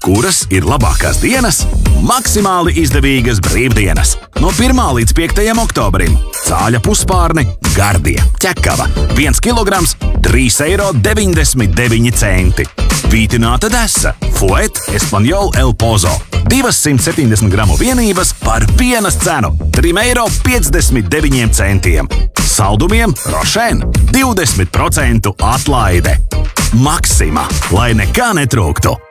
Kuras ir labākās dienas? Maksimāli izdevīgas brīvdienas. No 1. līdz 5. oktobrim. Cāļa puspārni, gardie, ķekava. 1 kilograms, 3,99 eiro. Vītināta desa, Fuet Español El Pozo. 270 gramu vienības par vienas cenu - 3,59 eiro. Saldumiem Rošen 20% atlaide. Maksima, lai nekā netrūktu.